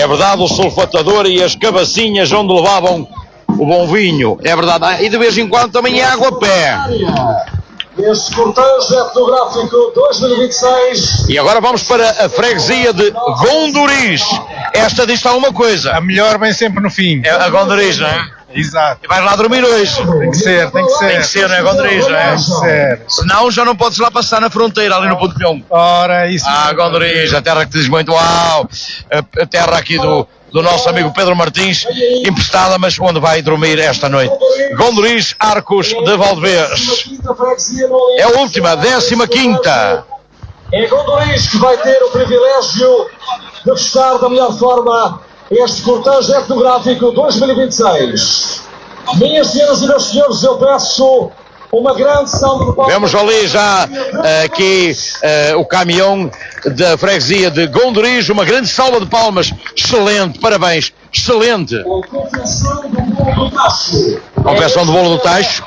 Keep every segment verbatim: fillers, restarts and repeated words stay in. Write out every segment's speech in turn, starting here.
É verdade, o sulfatador e as cabacinhas onde levavam o bom vinho. É verdade. E de vez em quando também é água a pé. Este cortejo etnográfico dois mil e vinte e seis. E agora vamos para a freguesia de Gondoriz. Esta diz uma coisa. A melhor vem sempre no fim. É a Gondoriz, não é? Exato. E vais lá dormir hoje. Tem que ser, tem que ser. Tem que ser, não é Gondoriz, não é? Tem que ser. Senão já não podes lá passar na fronteira, ali no Ponto Peão. Ora, isso. Ah, Gondoriz, a terra que te diz muito, uau. A, a terra aqui do, do nosso amigo Pedro Martins, emprestada, mas onde vai dormir esta noite. Gondoriz, Arcos de Valdevez. É a última, décima quinta. É Gondoriz que vai ter o privilégio de fechar da melhor forma este cortejo etnográfico dois mil e vinte e seis. Minhas senhoras e meus senhores, eu peço uma grande salva de palmas. Vemos ali já uh, aqui uh, o caminhão da freguesia de Gondoriz, uma grande salva de palmas. Excelente, parabéns, excelente. A confecção do bolo do tacho. Confecção do bolo do tacho.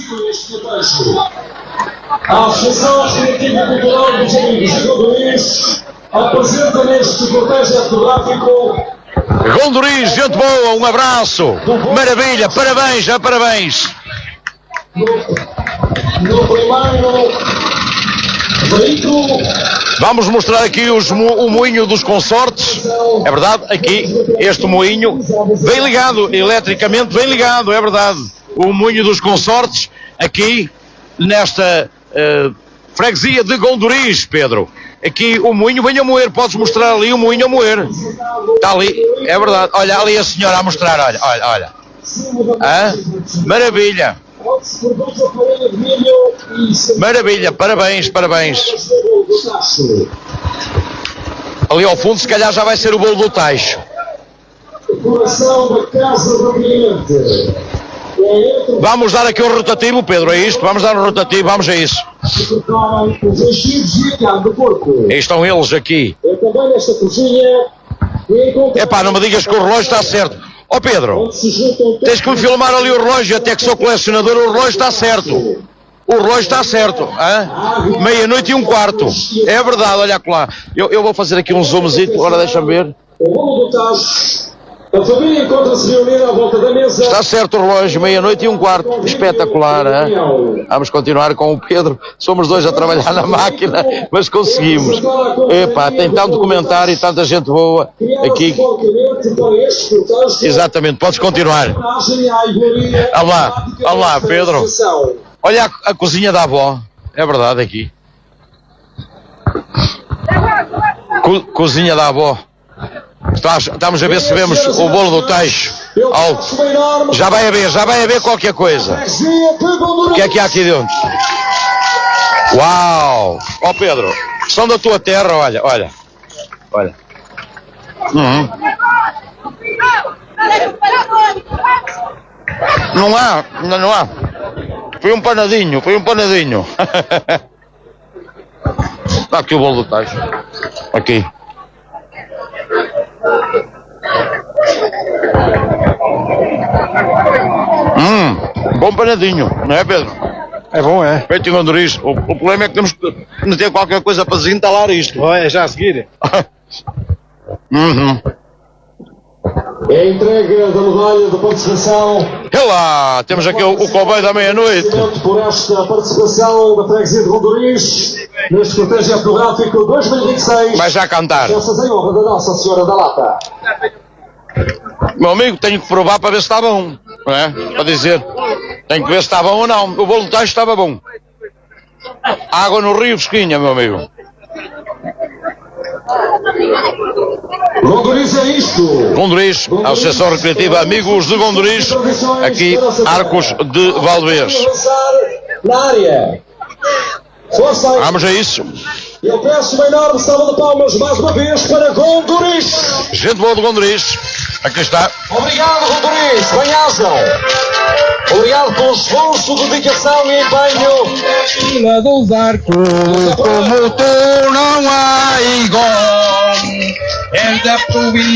A Associação Recreativa e Cultural dos Amigos de Gondoriz apresenta neste cortejo etnográfico. Gondoriz, gente boa, um abraço, maravilha, parabéns, já parabéns. No, no primeiro veículo. Vamos mostrar aqui os, o moinho dos consortes. É verdade, aqui este moinho bem ligado, eletricamente bem ligado, é verdade. O moinho dos consortes aqui nesta uh, freguesia de Gondoriz, Pedro. Aqui o moinho vem a moer, podes mostrar ali o moinho a moer. Está ali, é verdade. Olha ali a senhora a mostrar, olha, olha, olha. Ah, maravilha. Maravilha, parabéns, parabéns. Ali ao fundo se calhar já vai ser o bolo do tacho. Vamos dar aqui um rotativo, Pedro, é isto? Vamos dar um rotativo, vamos a isso. Aí estão eles aqui. Epá, não me digas que o relógio está certo. Ó oh, Pedro, tens que me filmar ali o relógio, até que sou colecionador, o relógio está certo. O relógio está certo. Meia-noite e um quarto. É verdade, olha lá. Eu, eu vou fazer aqui um zoomzito, agora deixa-me ver. A família encontra-se reunida à volta da mesa. Está certo o relógio, meia-noite e um quarto. Espetacular, hein? Vamos continuar com o Pedro. Somos dois a trabalhar na máquina, mas conseguimos. Epá, tem tanto comentário e tanta gente boa aqui. Exatamente, podes continuar. Olha lá, olha lá, Pedro. Olha a, a cozinha da avó. É verdade aqui. Co cozinha da avó. Estamos a ver se vemos o bolo do tacho alto. Já vai haver, já vai haver qualquer coisa. O que é que há aqui dentro? Uau! Ó oh Pedro, são da tua terra, olha, olha. Olha. Uhum. Não há, não, não há. Foi um panadinho, foi um panadinho. Está aqui o bolo do tacho. Aqui. Hum, bom panadinho, não é, Pedro? É bom, é? Feito em Gondoriz. O, o problema é que temos que meter qualquer coisa para desentalar isto. É, já a seguir. Uhum. É a entrega da medalha de participação. É lá, temos aqui o, o Coveiro da meia-noite. Por esta participação da freguesia de Gondoriz, neste cortejo etnográfico dois mil e vinte e seis. Vai já cantar. Peças em honra da Nossa Senhora da Lata. Meu amigo, tenho que provar para ver se está bom. Não é? Para dizer. Tenho que ver se está bom ou não. O bolo de tacho estava bom. Água no rio fresquinha, meu amigo. Gondoriz é isto. Gondoriz, Associação Recreativa Amigos de Gondoriz, aqui Arcos de Valdevez. Na área. Força. Vamos a isso. Eu peço uma enorme salva de palmas mais uma vez para Gondoriz. Gente boa de Gondoriz. Aqui está. Obrigado, Gondoriz. Bem-ajam. Obrigado pelo esforço, dedicação e empenho. Esquina dos Arcos, como tu não há igual. És da província.